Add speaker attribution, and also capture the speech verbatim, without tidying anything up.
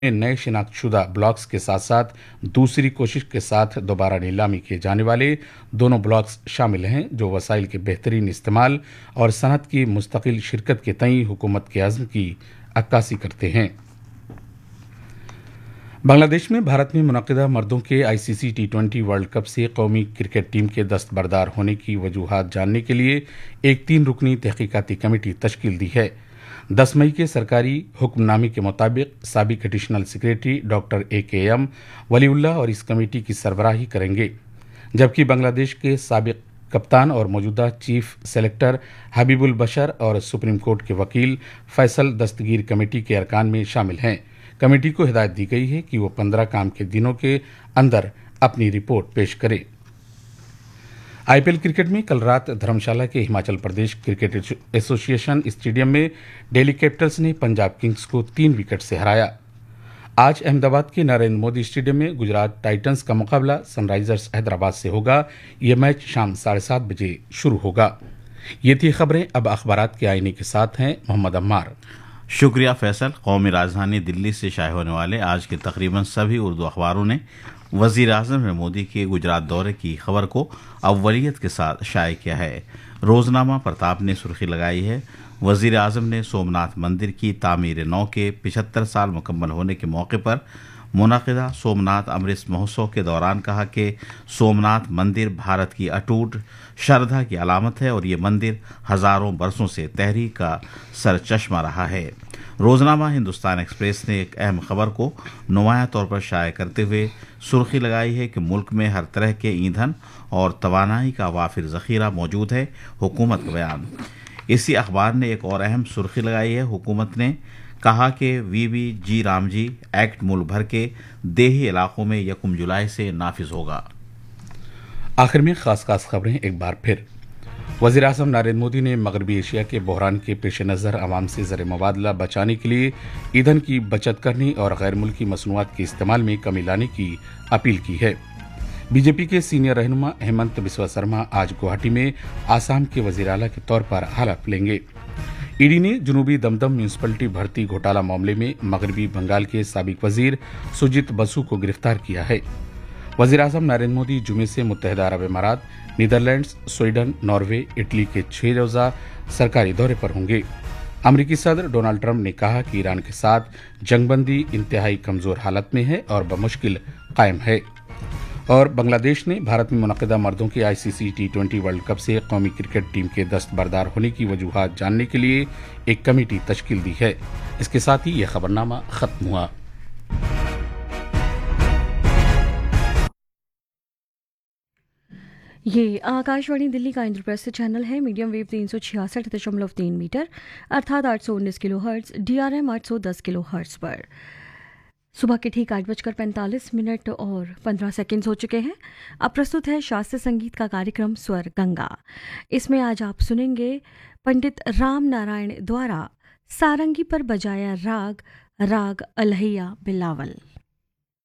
Speaker 1: नए शिनाख्त शुदा ब्लॉक्स के साथ साथ दूसरी कोशिश के साथ दोबारा नीलामी किए जाने वाले दोनों ब्लॉक्स शामिल हैं, जो वसाइल के बेहतरीन इस्तेमाल और सनत की मुस्तकिल शिरकत के तई हुकूमत के अज़्म की अक्कासी करते हैं। बांग्लादेश में भारत में मुनक़िदा मर्दों के ICC T twenty world cup से कौमी क्रिकेट टीम के दस्तबरदार होने की वजूहात जानने के लिए एक तीन रुकनी तहकीकाती कमेटी तश्कील दी है। दस मई के सरकारी हुक्मनामे के मुताबिक साबिक एडिशनल सेक्रेटरी डॉक्टर ए के एम वलीउल्लाह और इस कमेटी की सरबराही करेंगे, जबकि बांग्लादेश के साबिक कप्तान और मौजूदा चीफ सेलेक्टर हबीबुल बशर और सुप्रीम कोर्ट के वकील फैसल दस्तगीर कमेटी के अरकान में शामिल हैं। कमेटी को हिदायत दी गई है कि वो पंद्रह काम के दिनों के अंदर अपनी रिपोर्ट पेश करे। आईपीएल क्रिकेट में कल रात धर्मशाला के Himachal Pradesh cricket association stadium में दिल्ली कैपिटल्स ने पंजाब किंग्स को तीन विकेट से हराया। आज अहमदाबाद के नरेंद्र मोदी स्टेडियम में गुजरात टाइटंस का मुकाबला सनराइजर्स हैदराबाद से होगा। यह मैच शाम साढ़े सात बजे शुरू होगा। ये थी खबरें। अब अखबारात के आईने के साथ हैं मोहम्मद अम्मार।
Speaker 2: शुक्रिया फैसल। कौमी राजधानी दिल्ली से शाये होने वाले आज के तकरीबन सभी उर्दू अखबारों ने वज़ीर आज़म नरेंद्र मोदी के गुजरात दौरे की खबर को अव्वलियत के साथ शाये किया है। रोजनामा प्रताप ने सुर्खी लगाई है, वज़ीर आज़म ने सोमनाथ मंदिर की तामीर नौ के पिछहत्तर साल मुकम्मल होने के मौके पर मुनक़िदा सोमनाथ अमृत महोत्सव के दौरान कहा कि सोमनाथ मंदिर भारत की अटूट श्रद्धा की अलामत है और ये मंदिर हज़ारों बरसों से तहरीक का सरचश्मा रहा है। रोजनामा हिंदुस्तान एक्सप्रेस ने एक अहम खबर को नुमायां तौर पर शाये करते हुए सुर्खी लगाई है कि मुल्क में हर तरह के ईंधन और तवानाई का वाफिर ज़ख़ीरा मौजूद है, हुकूमत का बयान। इसी अखबार ने एक और अहम सुर्खी लगाई है, हुकूमत ने कहा कि we we ji Ramji act मुल्क भर के देही इलाकों में यकम जुलाई से नाफिज होगा।
Speaker 1: आखिर में खास खास खबरें एक बार फिर। वज़ीर आज़म नरेंद्र मोदी ने मगरबी एशिया के बहरान के पेश नज़र आवाम से ज़र मुबादला बचाने के लिए ईंधन की बचत करने और गैर मुल्की मसनूआत के इस्तेमाल में कमी लाने की अपील की है। बीजेपी के सीनियर रहनुमा हेमंत बिस्वा शर्मा आज गुवाहाटी में आसाम के वज़ीर आला के तौर पर हलफ लेंगे। ईडी ने जनूबी दमदम म्यूनसिपलिटी भर्ती घोटाला मामले में मगरबी बंगाल के साबिक वजीर सुजीत बसु को गिरफ्तार किया है। वज़ीर आज़म नरेंद्र मोदी जुमे से मुत्तहिदा अरब अमारात, नीदरलैंड्स, स्वीडन, नॉर्वे, इटली के छह रोज़ा सरकारी दौरे पर होंगे। अमरीकी सदर डोनाल्ड ट्रंप ने कहा कि ईरान के साथ जंगबंदी इंतहाई कमजोर हालत में है और बमुश्किल कायम है। और बांग्लादेश ने भारत में मुनक़िदा मर्दों के ICC T twenty world cup से कौमी क्रिकेट टीम के दस्तबरदार होने की वजूहात जानने के लिए एक कमेटी तश्कील दी है। इसके साथ ही यह खबरनामा खत्म हुआ।
Speaker 3: ये आकाशवाणी दिल्ली का इंद्रप्रस्थ चैनल है। मीडियम वेव तीन सौ छियासठ दशमलव तीन मीटर अर्थात आठ सौ उन्नीस kilo hertz, D R M आठ सौ दस किलो हर्ट्ज पर सुबह के ठीक आठ बजकर पैंतालीस मिनट और पंद्रह सेकेंड्स हो चुके हैं। अब प्रस्तुत है शास्त्रीय संगीत का कार्यक्रम स्वर गंगा। इसमें आज आप सुनेंगे पंडित राम नारायण द्वारा सारंगी पर बजाया राग राग अलहैया बिलावल।